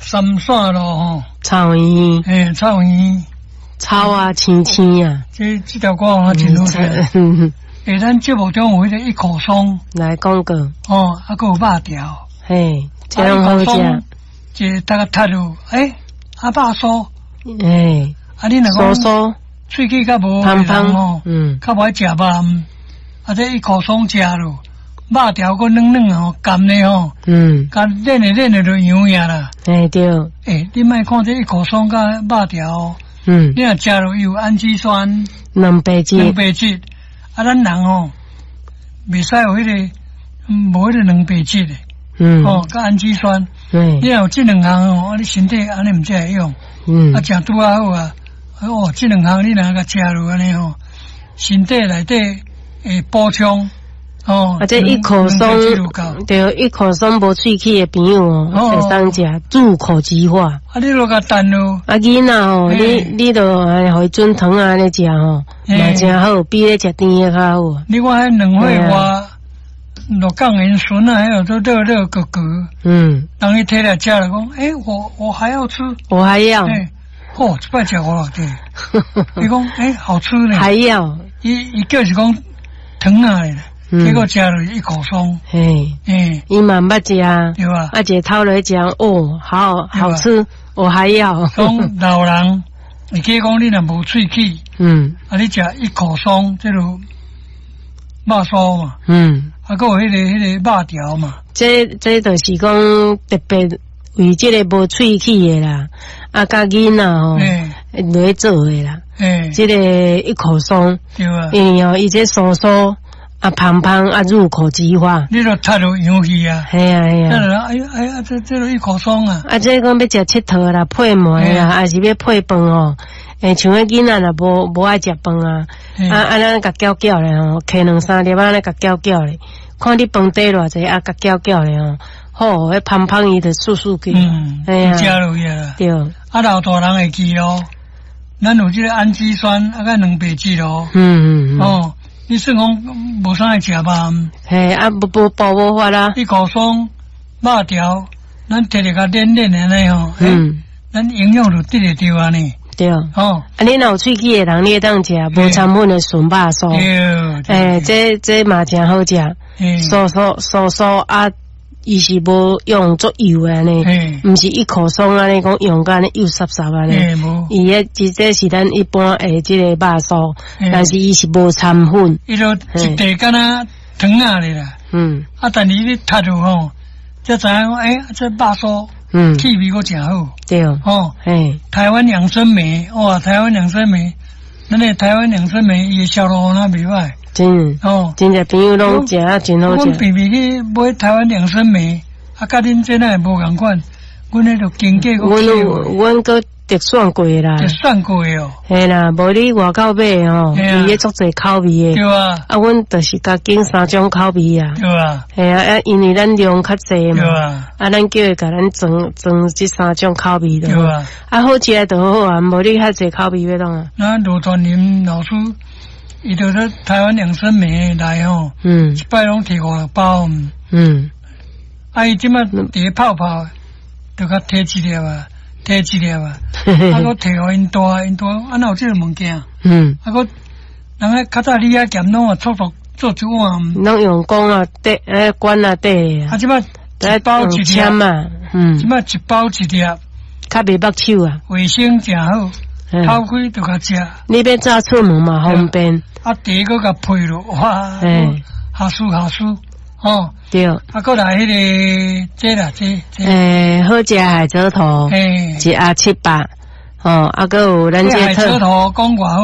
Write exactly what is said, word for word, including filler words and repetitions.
三线路吼， 草原， 诶，草原， 草啊，青青啊， 这这条歌我真好听。诶，咱节目中有迄个一口松来讲过， 哦，还佫有肉条， 嘿，这样好食。 这大家踢落，诶，啊肉酥， 诶， 啊你若讲酥酥， 喙齿较无香香哦， 嗯， 较无爱食肉，啊这一口松食咯，肉条佫嫩嫩哦，甘的吼， 嗯， 甘嫩的嫩的就样样啦。 诶对， 诶，你莫看这一口松甲肉条， 嗯， 你若食落有氨基酸、 蛋白质， 蛋白质。啊，咱人哦，袂使有迄个无迄个蛋白质的， 嗯， 哦，甲氨基酸， 对， 你若有这两项哦，你身体安尼毋才会用， 嗯， 啊，食拄啊好啊，哦，这两项你若甲食落安尼哦，身体内底会补充，哦， 啊，这一口松，对，一口松无喙齿的朋友哦，会当食入口即化。 啊，你落甲蛋咯， 啊，囡仔吼，你你著安尼互伊准糖啊，安尼食吼。嘛真好，比咧食甜的较好。 你看迄两岁外，落降元笋啊，还有都热热格格。嗯。当伊摕来食了，讲，诶，我我还要吃。 我还要。 诶，哦，这摆食我了对。伊讲，诶，好吃呢。 还要。 伊伊叫是讲糖啊嘞，结果食了一口松。 嘿。诶。伊嘛捌食。对吧？啊，一头来讲，哦，好好吃，我还要。 讲老人。你假讲你若无喙齿，嗯，啊，你食一口松，这种肉酥嘛，嗯，啊，还有迄个迄个肉条嘛， 这这就是讲特别为这个无喙齿的啦，啊，甲囡仔吼，来做的啦，诶，这个一口松，对啊，因为哦，伊这酥酥。啊，胖胖啊，入口即化。 你都踢到氧气啊！ 系啊系啊！ 哎呀哎呀，这这都一口松啊！ 啊，这讲要食佚佗啦，配糜啦，还是要配饭哦？诶，像迄囡仔若无无爱食饭啊，啊啊，咱甲搅搅咧吼，摕两三粒啊，咧甲搅搅咧，看你饭底偌济啊，甲搅搅咧吼，好，迄胖胖伊就速速去。嗯， 哎呀，食落去啦。对。啊，老大人会记哦，咱有这个氨基酸啊，甲蛋白质咯。嗯嗯哦。你算讲无啥爱食吧？ 嘿，啊，无无包无法啦。 一口松、肉条，咱摕嚟甲练练安尼吼，嗯，咱营养就得得着安尼。 对哦。啊，你若有喙齿的人，你会当食无掺粉的纯肉酥。对。诶，这这嘛真好食。酥酥酥酥啊！伊是无用作油的呢，毋是一口松安尼讲用干呢油湿湿安尼。伊迄即这是咱一般诶即个肉酥，但是伊是无掺粉。 伊就一地敢若糖啊咧啦。嗯。啊，但是你踢着吼，才知影讲，诶，这肉酥，嗯，气味佫真好。对哦。哦。嘿。台湾养生梅，哇，台湾养生梅，咱诶台湾养生梅伊诶销路那袂歹。 真哦，真侪朋友拢食啊，真好食。 阮平平去买台湾养生梅，啊，甲恁这那无共款，阮迄个经过个。 阮阮个特选过啦。 特选过哦。 嘿啦，无你外口买哦，伊迄足侪口味诶。对啊。啊，阮就是甲拣三种口味啊。对啊。嘿啊，啊，因为咱量较济嘛。对啊。啊，咱叫伊甲咱装装这三种口味的。对啊。啊，好食诶就好啊，无你较济口味要弄啊。 那罗传林老师。伊就咧台湾养生梅来吼，嗯，一摆拢摕五六包，嗯，啊伊即摆伫泡泡，就甲摕一粒啊，摕一粒啊，啊搁摕互因大，因大啊哪有即个物件，嗯，啊搁人个较早厉害咸拢啊速速做一碗， 拢用讲啊底诶管啊底啊，啊即摆一包一粒嘛，嗯， 即摆一包一粒， 较袂目手啊， 卫生真好。头开就甲食， 你要早出门嘛方便。 啊，茶搁甲配落，哇，下输下输，哦，对。啊，搁来迄个这啦，这这。诶， 好食海蜇头，一鸭七八，哦，啊，搁有咱这海蜇头讲偌好。